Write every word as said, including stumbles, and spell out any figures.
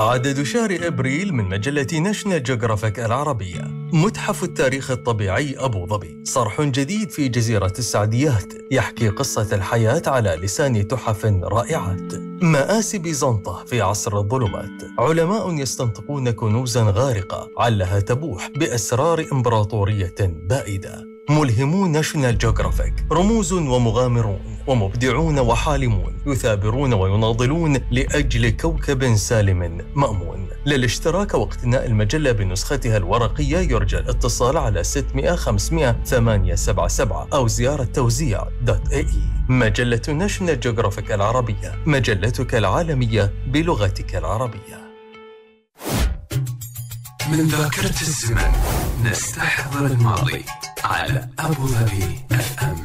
عدد شهر أبريل من مجلة ناشونال جيوغرافيك العربية. متحف التاريخ الطبيعي أبو ظبي، صرح جديد في جزيرة السعديات يحكي قصة الحياة على لسان تحف رائعات. مآسي بيزنطة في عصر الظلمات، علماء يستنطقون كنوزا غارقة علها تبوح بأسرار إمبراطورية بائدة. ملهمو ناشونال جيوغرافيك، رموز ومغامرون ومبدعون وحالمون يثابرون ويناضلون لأجل كوكب سالم مأمون. للاشتراك واقتناء المجلة بنسختها الورقية يرجى الاتصال على ستمئة خمسمئة ثمانية سبعة سبعة أو زيارة توزيع دوت اي. مجلة ناشونال جيوغرافيك العربية، مجلتك العالمية بلغتك العربية. من ذاكرة الزمن نستحضر الماضي على أبو ظبي اف ام.